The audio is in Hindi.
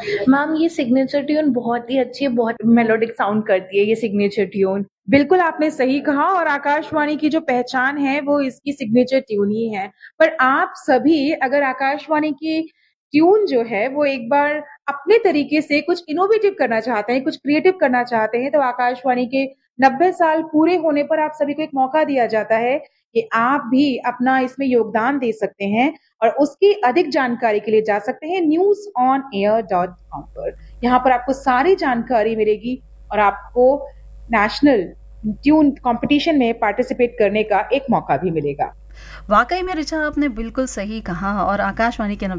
मैम ये सिग्नेचर ट्यून बहुत ही अच्छी है, बहुत मेलोडिक साउंड करती है ये सिग्नेचर ट्यून। बिल्कुल आपने सही कहा और आकाशवाणी की जो पहचान है वो इसकी सिग्नेचर ट्यून ही है। पर आप सभी अगर आकाशवाणी की ट्यून जो है वो एक बार अपने तरीके से कुछ इनोवेटिव करना चाहते हैं, कुछ क्रिएटिव करना चाहते हैं, तो आकाशवाणी के 90 साल पूरे होने पर आप सभी को एक मौका दिया जाता है कि आप भी अपना इसमें योगदान दे सकते हैं और उसकी अधिक जानकारी के लिए जा सकते हैं newsonair.com पर। यहाँ पर आपको सारी जानकारी मिलेगी और आपको नेशनल ट्यून कंपटीशन में पार्टिसिपेट करने का एक मौका भी मिलेगा। वाकई में ऋचा आपने बिल्कुल सही कहा और आकाशवाणी के